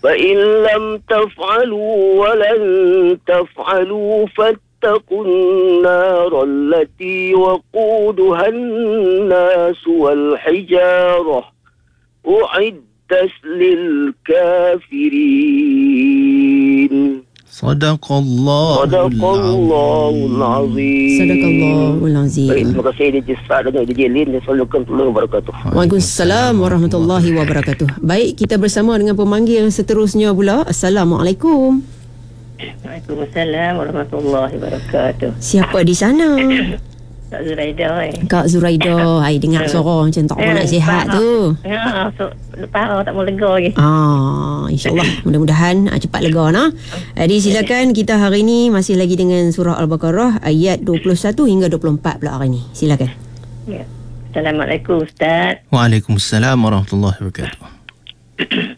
فإن لم تفعلوا ولن تفعلوا فاتقوا النار التي وقودها الناس والحجارة أعدت للكافرين. Sadaqallahul Azim. Sadaqallahul Azim. Baik, terima kasih DJ Sa'ad dan DJ Lin. Assalamualaikum warahmatullahi wabarakatuh. Waalaikumsalam warahmatullahi wabarakatuh. Baik, kita bersama dengan pemanggil seterusnya pula. Assalamualaikum. Waalaikumsalam warahmatullahi wabarakatuh. Siapa di sana? Kak Zuraida. Kak Zuraida. Hai, dengar suara macam tak nak sihat tu. Ya, parah tak mau lega lagi. InsyaAllah mudah-mudahan cepat lega nah. Jadi silakan, kita hari ni masih lagi dengan surah Al-Baqarah ayat 21 hingga 24 pula hari ni. Silakan. Ya. Assalamualaikum Ustaz. Waalaikumsalam warahmatullahi wabarakatuh.